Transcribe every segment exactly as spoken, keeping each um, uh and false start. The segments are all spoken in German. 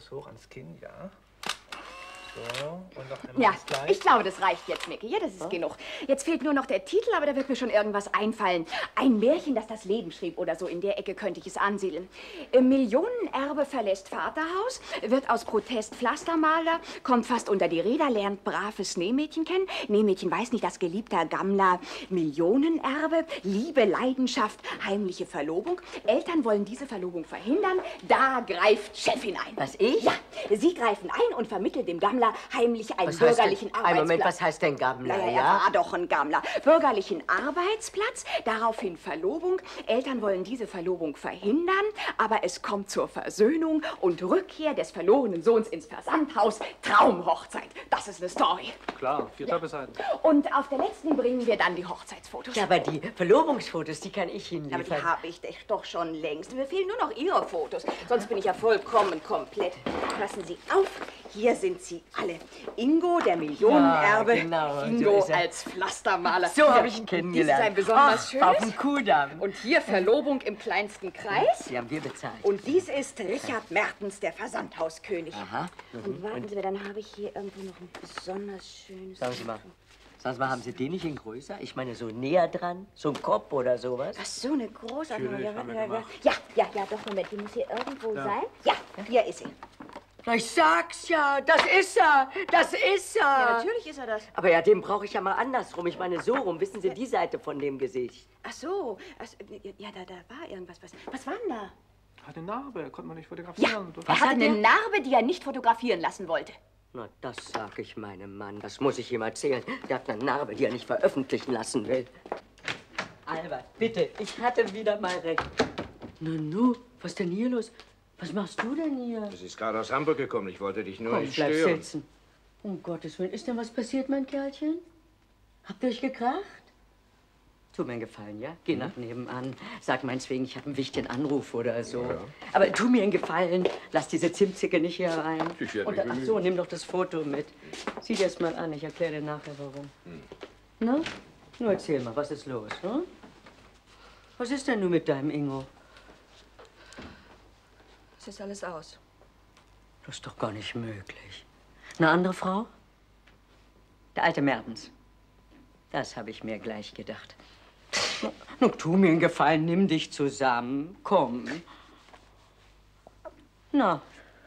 Brust hoch ans Kinn, ja. So, und noch einmal Ja, das Kleid. ich glaube, das reicht jetzt, Micky. Ja, das ist ja? genug. Jetzt fehlt nur noch der Titel, aber da wird mir schon irgendwas einfallen. Ein Märchen, das das Leben schrieb oder so. In der Ecke könnte ich es ansiedeln. Äh, Millionenerbe verlässt Vaterhaus, wird aus Protest Pflastermaler, kommt fast unter die Räder, lernt braves Nähmädchen kennen. Nähmädchen weiß nicht, dass geliebter Gammler Millionenerbe, Liebe, Leidenschaft, heimliche Verlobung. Eltern wollen diese Verlobung verhindern. Da greift Chefin ein. Was, ich? Ja, sie greifen ein und vermitteln dem Gammler heimlich einen was bürgerlichen denn, Arbeitsplatz. Ein Moment, was heißt denn Gammler, naja, ja? Er war doch ein Gammler. Bürgerlichen Arbeitsplatz, daraufhin Verlobung. Eltern wollen diese Verlobung verhindern, aber es kommt zur Versöhnung und Rückkehr des verlorenen Sohns ins Versandhaus. Traumhochzeit. Das ist eine Story. Klar, vier ja. Seiten. Und auf der letzten bringen wir dann die Hochzeitsfotos. Ja, aber die Verlobungsfotos, die kann ich Ihnen liefern. Aber die habe ich doch schon längst. Mir fehlen nur noch Ihre Fotos. Sonst bin ich ja vollkommen komplett. Passen Sie auf, hier sind sie alle. Ingo, der Millionenerbe. Ja, genau, Ingo so als Pflastermaler. So habe ich ihn kennengelernt. Das ist ein besonders Ach, schönes. auf dem Kudamm. Und hier Verlobung im kleinsten Kreis. Die haben wir bezahlt. Und dies ist Richard Mertens, der Versandhauskönig. Aha. Mhm. Und warten Sie mal, dann habe ich hier irgendwo noch ein besonders schönes... Sagen Sie mal. Sagen Sie mal, haben Sie den nicht in größer? Ich meine, so näher dran? So ein Kopf oder sowas? Ach, so eine großartige... Natürlich, haben wir gemacht. Ja, ja, ja, doch, Moment, die muss hier irgendwo Ja. sein. Ja, hier ist sie. Na, ich sag's ja, das ist er, das ist er. Ja, natürlich ist er das. Aber ja, den brauche ich ja mal andersrum. Ich meine, so rum, wissen Sie, die Seite von dem Gesicht. Ach so, ach, ja, da, da war irgendwas. Was, was war denn da? Hat eine Narbe, konnte man nicht Ja, fotografieren. er hatte eine Narbe, die er nicht fotografieren lassen wollte. Na, das sag ich meinem Mann. Das muss ich ihm erzählen. Der hat eine Narbe, die er nicht veröffentlichen lassen will. Albert, bitte, ich hatte wieder mal recht. Nanu, was ist denn hier los? Was machst du denn hier? Es ist gerade aus Hamburg gekommen. Ich wollte dich nur Komm, nicht bleib stören. sitzen. Um Gottes Willen, ist denn was passiert, mein Kerlchen? Habt ihr euch gekracht? Tu mir einen Gefallen, ja? Geh Mhm. nach nebenan. Sag meinetwegen, ich habe einen wichtigen Anruf oder so. Ja. Aber tu mir einen Gefallen. Lass diese Zimtzicke nicht hier rein. Ich werde Und, mich ach bemühen. so, nimm doch das Foto mit. Sieh dir das mal an. Ich erkläre dir nachher, warum. Hm. Na? Nur erzähl mal, was ist los, hm? Was ist denn nun mit deinem Ingo? Es ist alles aus. Das ist doch gar nicht möglich. Eine andere Frau? Der alte Mertens. Das habe ich mir gleich gedacht. Na, nun, tu mir einen Gefallen, nimm dich zusammen. Komm. Na,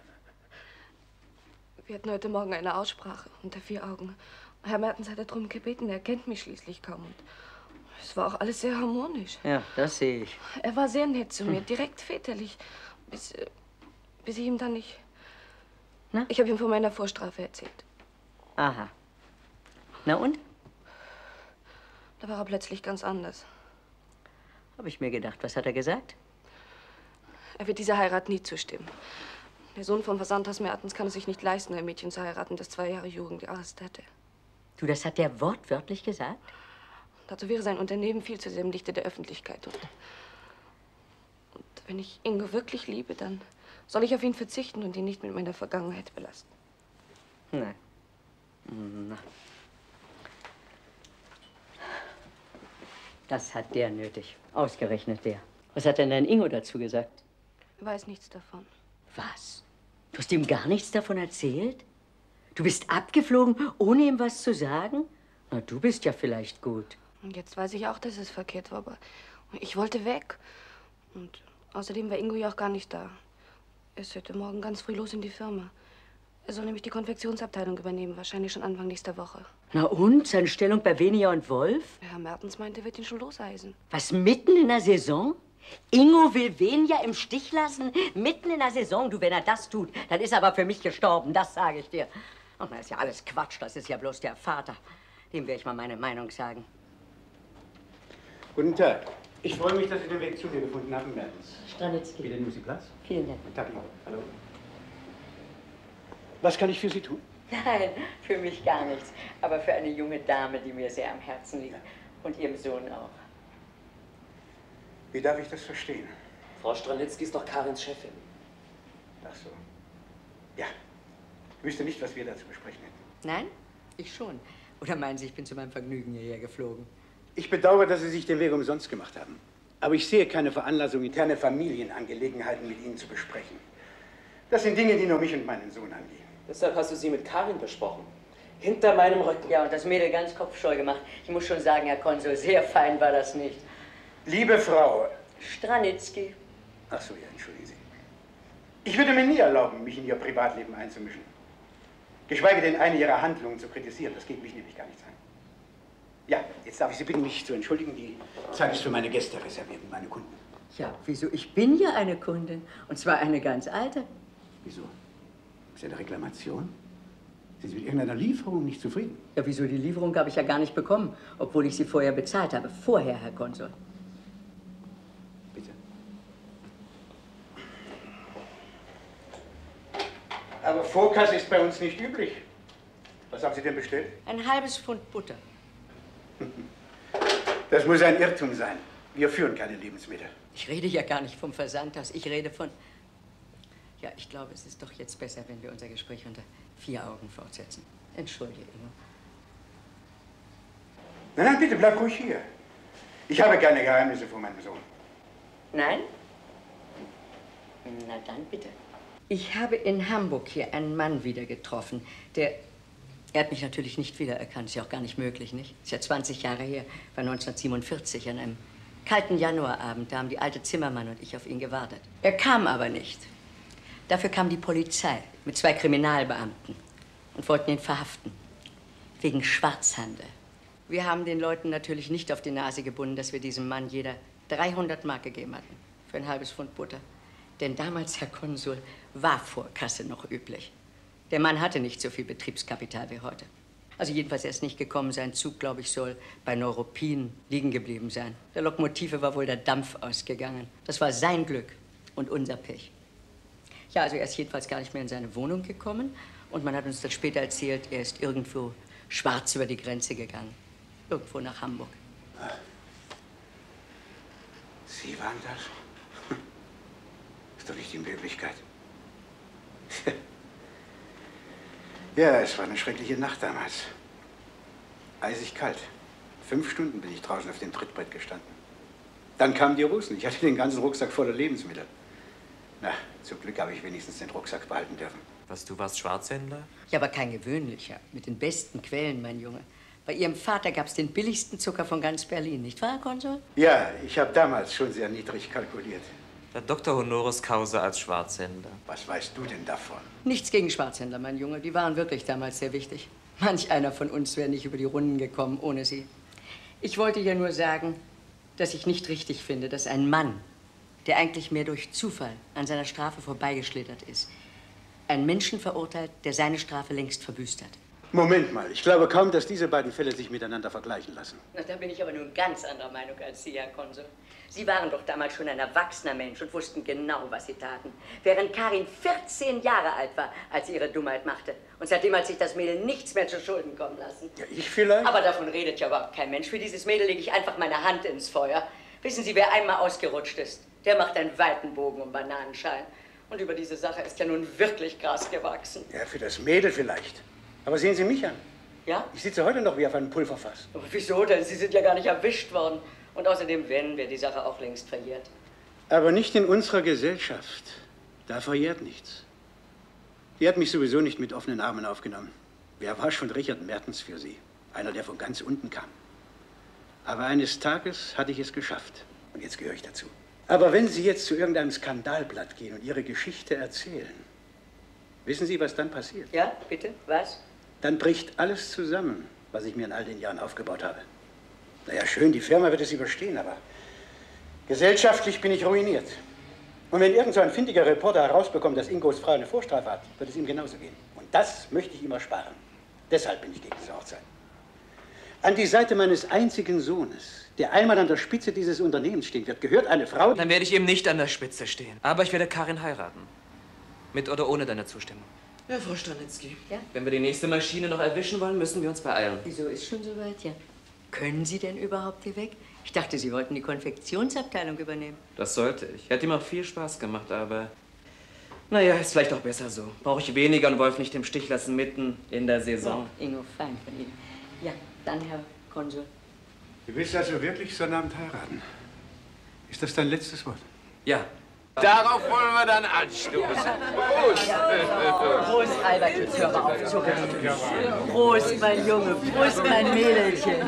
Wir hatten heute Morgen eine Aussprache unter vier Augen. Herr Mertens hatte darum gebeten, er kennt mich schließlich kaum. Und es war auch alles sehr harmonisch. ja, das sehe ich. Er war sehr nett zu mir, direkt väterlich. Bis, äh, bis ich ihm dann nicht... Na? Ich habe ihm von meiner Vorstrafe erzählt. Aha. Na und? Da war er plötzlich ganz anders. Habe ich mir gedacht. Was hat er gesagt? Er wird dieser Heirat nie zustimmen. Der Sohn vom Versandhaus Mertens kann es sich nicht leisten, ein Mädchen zu heiraten, das zwei Jahre Jugendarrest hätte. Du, das hat der wortwörtlich gesagt? Dazu wäre sein Unternehmen viel zu sehr im Lichte der Öffentlichkeit. Und, und wenn ich Ingo wirklich liebe, dann soll ich auf ihn verzichten und ihn nicht mit meiner Vergangenheit belasten. Nein. Na. Das hat der nötig. Ausgerechnet der. Was hat denn dein Ingo dazu gesagt? Er weiß nichts davon. Was? Du hast ihm gar nichts davon erzählt? Du bist abgeflogen, ohne ihm was zu sagen? Na, du bist ja vielleicht gut. Und jetzt weiß ich auch, dass es verkehrt war, aber ich wollte weg. Und außerdem war Ingo ja auch gar nicht da. Er ist heute Morgen ganz früh los in die Firma. Er soll nämlich die Konfektionsabteilung übernehmen, wahrscheinlich schon Anfang nächster Woche. Na und? Seine Stellung bei Venia und Wolf? Herr Mertens meinte, er wird ihn schon loseisen. Was, mitten in der Saison? Ingo will Venia im Stich lassen? Mitten in der Saison? Du, wenn er das tut, dann ist er aber für mich gestorben, das sage ich dir. Und das ist ja alles Quatsch, das ist ja bloß der Vater. Dem werde ich mal meine Meinung sagen. Guten Tag. Ich freue mich, dass Sie den Weg zu mir gefunden haben, Mertens. Stranitzky. Bitte nehmen Sie Platz. Vielen Dank. Guten Tag, Ingo. Hallo. Was kann ich für Sie tun? Nein, für mich gar nichts. Aber für eine junge Dame, die mir sehr am Herzen liegt. Und ihrem Sohn auch. Wie darf ich das verstehen? Frau Stranitzky ist doch Karins Chefin. Ach so. Ja. Ich wüsste nicht, was wir da zu besprechen hätten. Nein? Ich schon. Oder meinen Sie, ich bin zu meinem Vergnügen hierher geflogen? Ich bedauere, dass Sie sich den Weg umsonst gemacht haben. Aber ich sehe keine Veranlassung, interne Familienangelegenheiten mit Ihnen zu besprechen. Das sind Dinge, die nur mich und meinen Sohn angehen. Deshalb hast du sie mit Karin besprochen. Hinter meinem Rücken. Ja, und das Mädel ganz kopfscheu gemacht. Ich muss schon sagen, Herr Konsul, sehr fein war das nicht. Liebe Frau... Stranitzky. Ach so, ja, entschuldigen Sie. Ich würde mir nie erlauben, mich in Ihr Privatleben einzumischen. Geschweige denn eine Ihrer Handlungen zu kritisieren. Das geht mich nämlich gar nichts an. Ja, jetzt darf ich Sie bitten, mich zu entschuldigen. Die Zeit ist für meine Gäste reserviert und meine Kunden. Ja, wieso? Ich bin ja eine Kundin. Und zwar eine ganz alte. Wieso? Ist ja eine Reklamation? Sind Sie mit irgendeiner Lieferung nicht zufrieden? Ja, wieso? Die Lieferung habe ich ja gar nicht bekommen, obwohl ich sie vorher bezahlt habe. Vorher, Herr Konsul. Bitte. Aber Vorkasse ist bei uns nicht üblich. Was haben Sie denn bestellt? Ein halbes Pfund Butter. Das muss ein Irrtum sein. Wir führen keine Lebensmittel. Ich rede ja gar nicht vom Versandhaus. Ich rede von... Ja, ich glaube, es ist doch jetzt besser, wenn wir unser Gespräch unter vier Augen fortsetzen. Entschuldige, Ingo. Nein, nein, bitte, bleib ruhig hier. Ich habe keine Geheimnisse vor meinem Sohn. Nein? Na dann bitte. Ich habe in Hamburg hier einen Mann wieder getroffen, der... Er hat mich natürlich nicht wiedererkannt, ist ja auch gar nicht möglich, nicht? Ist ja zwanzig Jahre her, war neunzehnhundertsiebenundvierzig, an einem kalten Januarabend. Da haben die alte Zimmermann und ich auf ihn gewartet. Er kam aber nicht. Dafür kam die Polizei mit zwei Kriminalbeamten und wollten ihn verhaften. Wegen Schwarzhandel. Wir haben den Leuten natürlich nicht auf die Nase gebunden, dass wir diesem Mann jeder dreihundert Mark gegeben hatten für ein halbes Pfund Butter. Denn damals, Herr Konsul, war Vorkasse noch üblich. Der Mann hatte nicht so viel Betriebskapital wie heute. Also jedenfalls er ist nicht gekommen. Sein Zug, glaube ich, soll bei Neuruppin liegen geblieben sein. Der Lokomotive war wohl der Dampf ausgegangen. Das war sein Glück und unser Pech. Ja, also er ist jedenfalls gar nicht mehr in seine Wohnung gekommen. Und man hat uns dann später erzählt, er ist irgendwo schwarz über die Grenze gegangen. Irgendwo nach Hamburg. Sie waren das? Ist doch nicht die Möglichkeit. Ja, es war eine schreckliche Nacht damals. Eisig kalt. Fünf Stunden bin ich draußen auf dem Trittbrett gestanden. Dann kamen die Russen. Ich hatte den ganzen Rucksack voller Lebensmittel. Na, zum Glück habe ich wenigstens den Rucksack behalten dürfen. Was, du warst Schwarzhändler? Ja, aber kein gewöhnlicher. Mit den besten Quellen, mein Junge. Bei Ihrem Vater gab es den billigsten Zucker von ganz Berlin, nicht wahr, Herr Konsul? Ja, ich habe damals schon sehr niedrig kalkuliert. Der Doktor Honoris Causa als Schwarzhändler. Was weißt du denn davon? Nichts gegen Schwarzhändler, mein Junge. Die waren wirklich damals sehr wichtig. Manch einer von uns wäre nicht über die Runden gekommen ohne sie. Ich wollte ja nur sagen, dass ich nicht richtig finde, dass ein Mann, der eigentlich mehr durch Zufall an seiner Strafe vorbeigeschlittert ist, einen Menschen verurteilt, der seine Strafe längst verbüßt hat. Moment mal, ich glaube kaum, dass diese beiden Fälle sich miteinander vergleichen lassen. Na, da bin ich aber nun ganz anderer Meinung als Sie, Herr Konsul. Sie waren doch damals schon ein erwachsener Mensch und wussten genau, was Sie taten. Während Karin vierzehn Jahre alt war, als sie ihre Dummheit machte. Und seitdem hat sich das Mädel nichts mehr zu Schulden kommen lassen. Ja, ich vielleicht? Aber davon redet ja überhaupt kein Mensch. Für dieses Mädel lege ich einfach meine Hand ins Feuer. Wissen Sie, wer einmal ausgerutscht ist, der macht einen weiten Bogen um Bananenschalen. Und über diese Sache ist ja nun wirklich Gras gewachsen. Ja, für das Mädel vielleicht. Aber sehen Sie mich an. Ja? Ich sitze heute noch wie auf einem Pulverfass. Aber wieso denn? Sie sind ja gar nicht erwischt worden. Und außerdem, wenn, wäre die Sache auch längst verjährt. Aber nicht in unserer Gesellschaft. Da verjährt nichts. Die hat mich sowieso nicht mit offenen Armen aufgenommen. Wer war schon Richard Mertens für sie? Einer, der von ganz unten kam. Aber eines Tages hatte ich es geschafft. Und jetzt gehöre ich dazu. Aber wenn Sie jetzt zu irgendeinem Skandalblatt gehen und Ihre Geschichte erzählen, wissen Sie, was dann passiert? Ja, bitte? Was? Dann bricht alles zusammen, was ich mir in all den Jahren aufgebaut habe. Naja, schön, die Firma wird es überstehen, aber gesellschaftlich bin ich ruiniert. Und wenn irgend so ein findiger Reporter herausbekommt, dass Ingos Frau eine Vorstrafe hat, wird es ihm genauso gehen. Und das möchte ich ihm ersparen. Deshalb bin ich gegen diese Hochzeit. An die Seite meines einzigen Sohnes, der einmal an der Spitze dieses Unternehmens stehen wird, gehört eine Frau... Dann werde ich eben nicht an der Spitze stehen. Aber ich werde Karin heiraten. Mit oder ohne deine Zustimmung. Ja, Frau Stranitzky. Ja? Wenn wir die nächste Maschine noch erwischen wollen, müssen wir uns beeilen. Wieso ist schon soweit, ja? Können Sie denn überhaupt hier weg? Ich dachte, Sie wollten die Konfektionsabteilung übernehmen. Das sollte ich. Hätte ihm auch viel Spaß gemacht, aber... Naja, ist vielleicht auch besser so. Brauche ich weniger und Wolf nicht im Stich lassen mitten in der Saison. Oh, Ingo, fein von Ihnen. Ja, dann, Herr Konsul. Du willst also wirklich so einen Abend heiraten? Ist das dein letztes Wort? Ja, Darauf wollen wir dann anstoßen. Prost! Prost, Albert, jetzt hör mal auf zu reden. Prost, mein Junge, Prost, mein Mädelchen.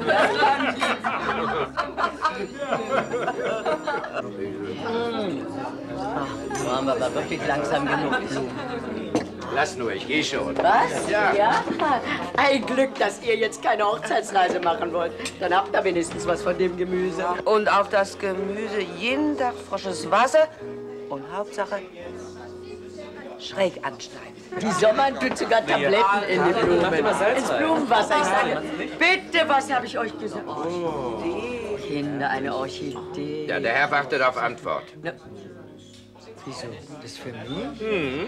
Ach, so haben wir aber wirklich langsam genug Blumen. Lass nur, ich gehe schon. Was? Ja. ja. Ein Glück, dass ihr jetzt keine Hochzeitsreise machen wollt. Dann habt ihr wenigstens was von dem Gemüse. Und auf das Gemüse jeden Tag frisches Wasser und Hauptsache schräg anschneiden. Die Sommer tut sogar Tabletten in die Blumen. Ins Blumenwasser. Ich sage, bitte, was habe ich euch gesagt? Orchidee. Kinder, eine Orchidee. Ja, der Herr wartet auf Antwort. Na, wieso? Das für mich? Mhm.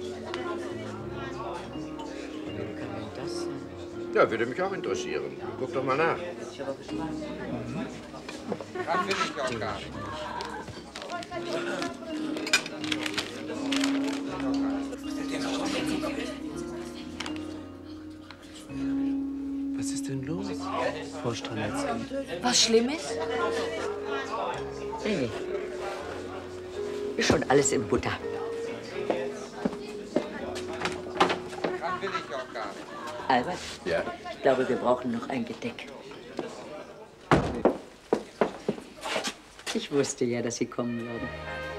Wem kann denn das sein? Ja, würde mich auch interessieren. Guck doch mal nach. Kann will ich doch gar nicht. Was ist denn los, Frau Stranitzky? Was Schlimmes? Nee. Ist schon alles in Butter. Kann will ich auch gar nicht. Albert? Ja? Ich glaube, wir brauchen noch ein Gedeck. Ich wusste ja, dass Sie kommen würden.